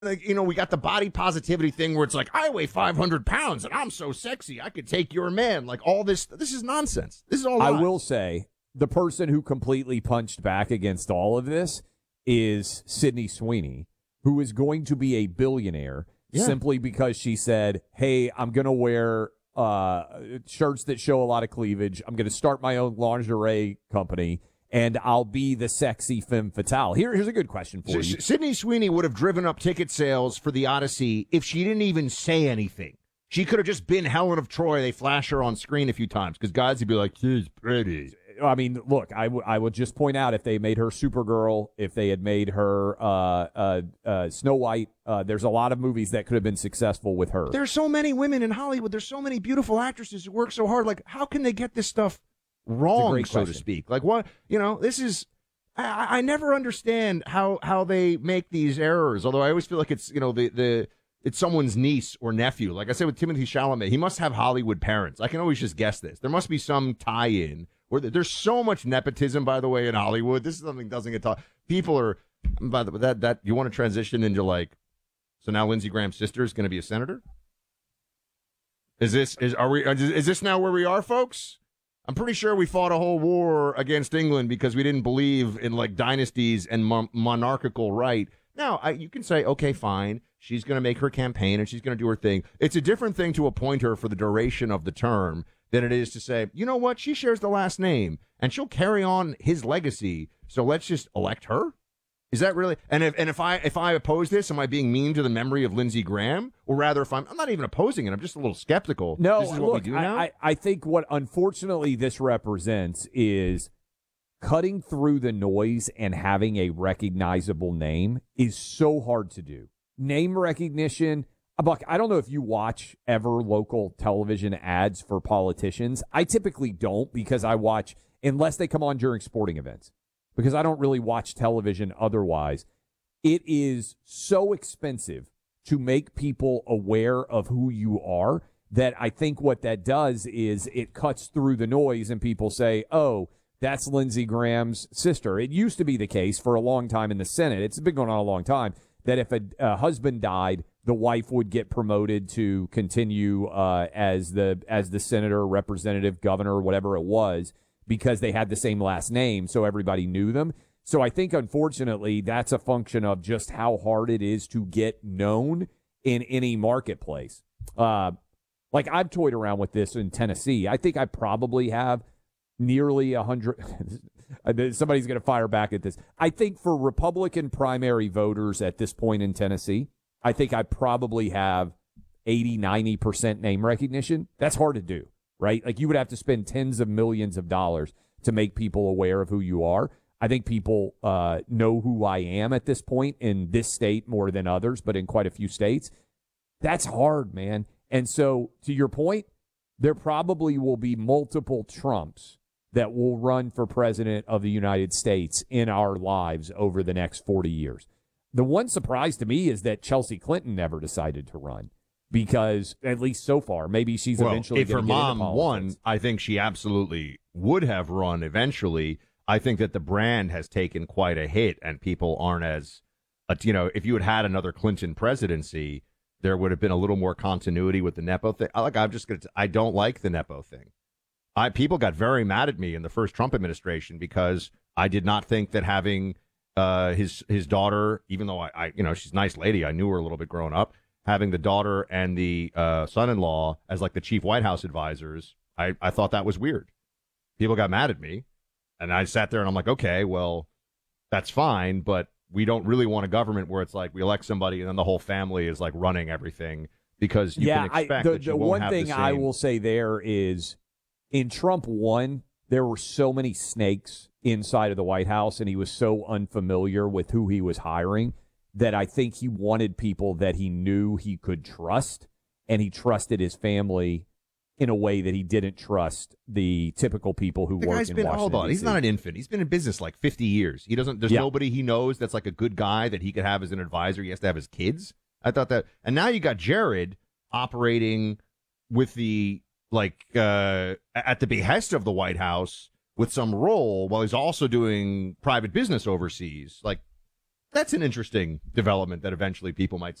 like, we got the body positivity thing where it's like, I weigh 500 pounds and I'm so sexy, I could take your man. Like, all this is nonsense. This is all lies. I will say, the person who completely punched back against all of this is Sydney Sweeney, who is going to be a billionaire simply because she said, hey, I'm going to wear shirts that show a lot of cleavage. I'm going to start my own lingerie company, and I'll be the sexy femme fatale. Here's a good question for you. Sydney Sweeney would have driven up ticket sales for the Odyssey if she didn't even say anything. She could have just been Helen of Troy. They flash her on screen a few times because guys would be like, she's pretty. I mean, look, I would just point out, if they made her Supergirl, if they had made her Snow White, there's a lot of movies that could have been successful with her. There's so many women in Hollywood. There's so many beautiful actresses who work so hard. Like, how can they get this stuff wrong, so to speak? Like, what, this is, I never understand how they make these errors. Although I always feel like it's, it's someone's niece or nephew. Like I said with Timothée Chalamet, he must have Hollywood parents. I can always just guess this. There must be some tie-in. There's so much nepotism, by the way, in Hollywood. This is something that doesn't get taught. People are, by the way, that you want to transition into like, so now Lindsey Graham's sister is going to be a senator? Is this now where we are, folks? I'm pretty sure we fought a whole war against England because we didn't believe in like dynasties and monarchical right. Now, you can say, okay, fine. She's going to make her campaign and she's going to do her thing. It's a different thing to appoint her for the duration of the term than it is to say, you know what, she shares the last name and she'll carry on his legacy. So let's just elect her. Is that really? And if I oppose this, am I being mean to the memory of Lindsey Graham? Or rather, if I'm not even opposing it, I'm just a little skeptical. No, this is what look, we do now? I think what unfortunately this represents is cutting through the noise and having a recognizable name is so hard to do. Name recognition. Buck, I don't know if you watch ever local television ads for politicians. I typically don't because I watch, unless they come on during sporting events, because I don't really watch television otherwise. It is so expensive to make people aware of who you are that I think what that does is it cuts through the noise and people say, oh, that's Lindsey Graham's sister. It used to be the case for a long time in the Senate. It's been going on a long time that if a husband died, the wife would get promoted to continue as the senator, representative, governor, whatever it was, because they had the same last name, so everybody knew them. So I think, unfortunately, that's a function of just how hard it is to get known in any marketplace. Like, I've toyed around with this in Tennessee. I think I probably have nearly 100. Somebody's going to fire back at this. I think for Republican primary voters at this point in Tennessee, I think I probably have 80-90% name recognition. That's hard to do, right? Like, you would have to spend tens of millions of dollars to make people aware of who you are. I think people know who I am at this point in this state more than others, but in quite a few states. That's hard, man. And so, to your point, there probably will be multiple Trumps that will run for president of the United States in our lives over the next 40 years. The one surprise to me is that Chelsea Clinton never decided to run because, at least so far, maybe she's eventually going to get into politics. If her mom won, I think she absolutely would have run eventually. I think that the brand has taken quite a hit and people aren't as, if you had another Clinton presidency, there would have been a little more continuity with the Nepo thing. I don't like the Nepo thing. People got very mad at me in the first Trump administration because I did not think that having his daughter, even though she's a nice lady, I knew her a little bit growing up, having the daughter and the son-in-law as like the chief White House advisors, I thought that was weird. People got mad at me, and I sat there and I'm like, okay, well, that's fine, but we don't really want a government where it's like we elect somebody and then the whole family is like running everything because you can expect that you won't have the same. The one thing I will say there is, in Trump 1, there were so many snakes inside of the White House, and he was so unfamiliar with who he was hiring that I think he wanted people that he knew he could trust, and he trusted his family in a way that he didn't trust the typical people who work in Washington, hold on. He's not an infant. He's been in business like 50 years. There's nobody he knows that's like a good guy that he could have as an advisor. He has to have his kids. I thought that. And now you got Jared operating with the, at the behest of the White House with some role while he's also doing private business overseas. Like, That's an interesting development that eventually people might